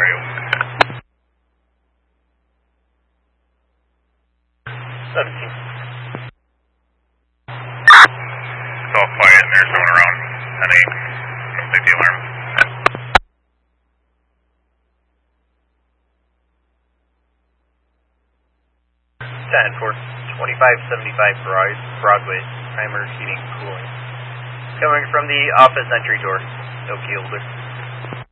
are you? 17. It's all quiet and there's someone around 10-8. Complete the alarm. 10-4. 2575 Broadway. Timer heating cooling. Coming from the office entry door. No key holder.